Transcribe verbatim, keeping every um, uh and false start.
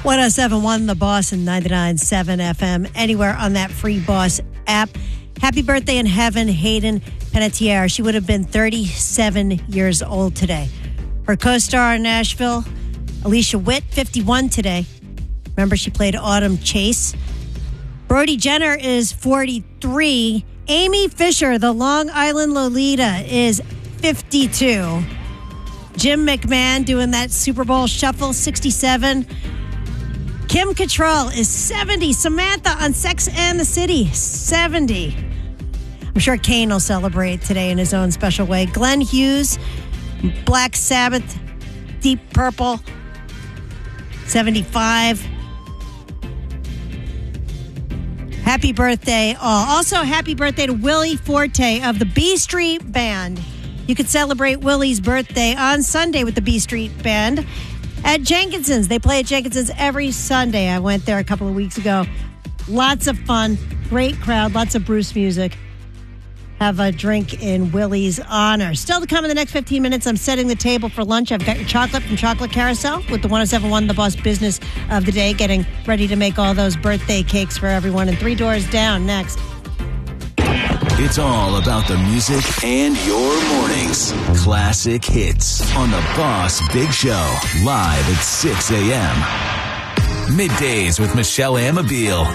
one oh seven point one The Boss and ninety-nine point seven F M. Anywhere on that free Boss app. Happy birthday in heaven, Hayden Panettiere. She would have been thirty-seven years old today. Her co-star in Nashville, Alicia Witt, fifty-one today. Remember, she played Autumn Chase. Brody Jenner is forty-three. Amy Fisher, the Long Island Lolita, is fifty-two. Jim McMahon doing that Super Bowl shuffle, sixty-seven. Kim Cattrall is seventy. Samantha on Sex and the City, seventy. I'm sure Kane will celebrate today in his own special way. Glenn Hughes, Black Sabbath, Deep Purple, seventy-five. Happy birthday all. Also, happy birthday to Willie Forte of the B Street Band. You could celebrate Willie's birthday on Sunday with the B Street Band at Jenkinson's. They play at Jenkinson's every Sunday. I went there a couple of weeks ago. Lots of fun. Great crowd. Lots of Bruce music. Have a drink in Willie's honor. Still to come in the next fifteen minutes, I'm setting the table for lunch. I've got your chocolate from Chocolate Carousel with the one oh seven point one The Boss Business of the Day, getting ready to make all those birthday cakes for everyone. And Three Doors Down next. It's all about the music and your mornings. Classic hits on The Boss Big Show, live at six a.m. Middays with Michelle Amabile.